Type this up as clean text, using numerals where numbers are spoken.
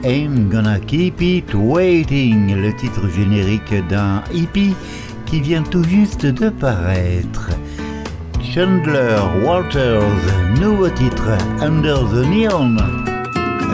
I'm Gonna Keep It Waiting, le titre générique d'un hippie qui vient tout juste de paraître. Chandler Walters, nouveau titre Under the Neon.